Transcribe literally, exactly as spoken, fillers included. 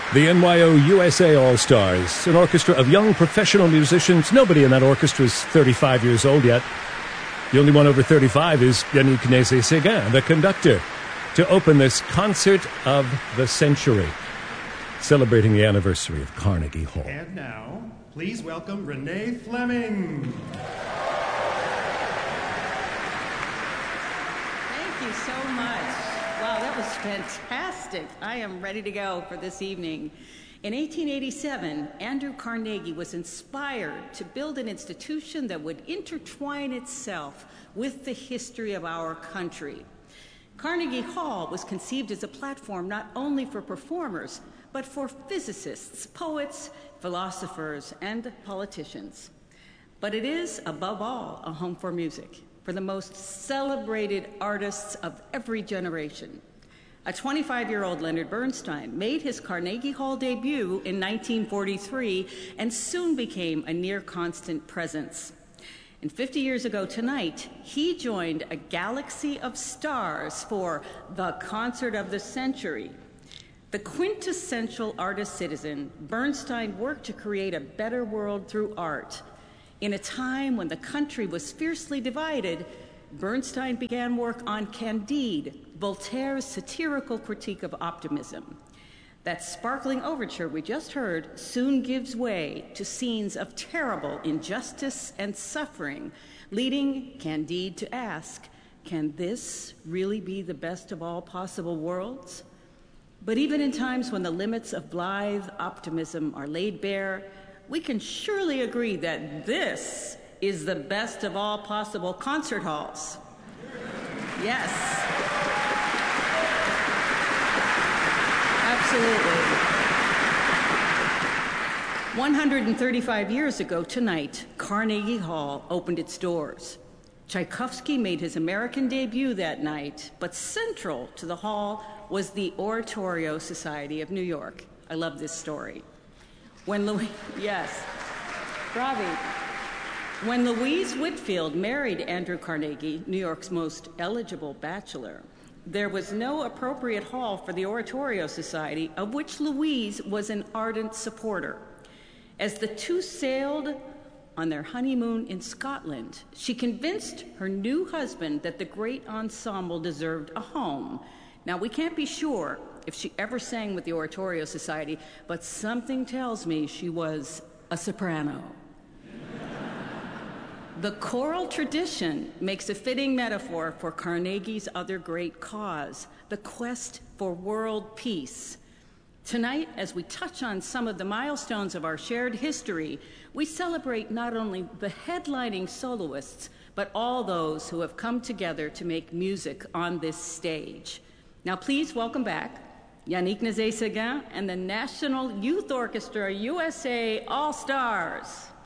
The N Y O U S A All-Stars, an orchestra of young professional musicians. Nobody in that orchestra is thirty-five years old yet. The only one over thirty-five is Yannick Nézet-Séguin, the conductor, to open this concert of the century, celebrating the anniversary of Carnegie Hall. And now, please welcome Renee Fleming. Thank you so much. Wow, that was fantastic. I am ready to go for this evening. In eighteen eighty-seven, Andrew Carnegie was inspired to build an institution that would intertwine itself with the history of our country. Carnegie Hall was conceived as a platform not only for performers, but for physicists, poets, philosophers, and politicians. But it is, above all, a home for music, for the most celebrated artists of every generation. A twenty-five-year-old Leonard Bernstein made his Carnegie Hall debut in nineteen forty-three and soon became a near-constant presence. And fifty years ago tonight, he joined a galaxy of stars for the Concert of the Century. The quintessential artist-citizen, Bernstein worked to create a better world through art. In a time when the country was fiercely divided, Bernstein began work on Candide, Voltaire's satirical critique of optimism. That sparkling overture we just heard soon gives way to scenes of terrible injustice and suffering, leading Candide to ask, can this really be the best of all possible worlds? But even in times when the limits of blithe optimism are laid bare, we can surely agree that this is the best of all possible concert halls. Yes. Absolutely. one hundred thirty-five years ago tonight, Carnegie Hall opened its doors. Tchaikovsky made his American debut that night, but central to the hall was the Oratorio Society of New York. I love this story. When Louis, yes, Bravi. When Louise Whitfield married Andrew Carnegie, New York's most eligible bachelor, there was no appropriate hall for the Oratorio Society, of which Louise was an ardent supporter. As the two sailed on their honeymoon in Scotland, she convinced her new husband that the great ensemble deserved a home. Now, we can't be sure if she ever sang with the Oratorio Society, but something tells me she was a soprano. The choral tradition makes a fitting metaphor for Carnegie's other great cause, the quest for world peace. Tonight, as we touch on some of the milestones of our shared history, we celebrate not only the headlining soloists, but all those who have come together to make music on this stage. Now, please welcome back Yannick Nézet-Séguin and the National Youth Orchestra U S A All-Stars.